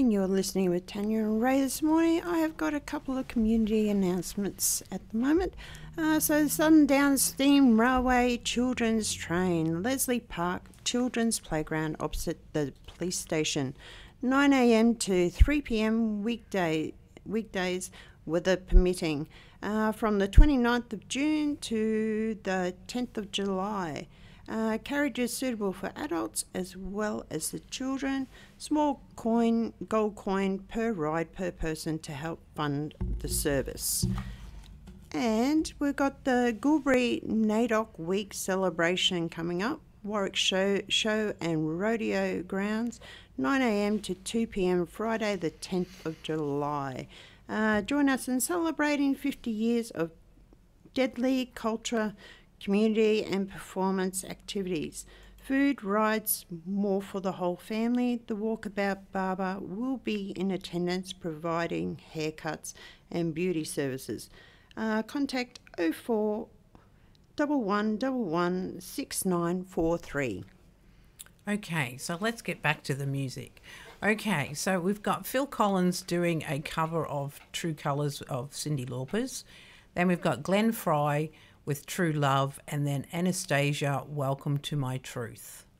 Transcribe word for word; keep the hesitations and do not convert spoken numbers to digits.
morning. You're listening with Tanya and Ray this morning. I have got a couple of community announcements at the moment. Uh, so Sundown Steam Railway Children's Train, Leslie Park Children's Playground opposite the police station, nine a m to three p m weekday weekdays, weather permitting, uh, from the twenty-ninth of June to the tenth of July. Uh, carriages suitable for adults as well as the children. Small coin, gold coin per ride per person to help fund the service. And we've got the Goulbury NAIDOC Week celebration coming up. Warwick Show, Show and Rodeo Grounds, nine a m to two p m Friday the tenth of July. Uh, join us in celebrating fifty years of deadly culture, community and performance activities. Food, rides, more for the whole family. The Walkabout Barber will be in attendance providing haircuts and beauty services. Uh, contact oh four one one one one six nine four three. Okay, so let's get back to the music. Okay, so we've got Phil Collins doing a cover of True Colours of Cyndi Lauper's. Then we've got Glenn Fry with True Love, and then Anastasia, Welcome to My Truth.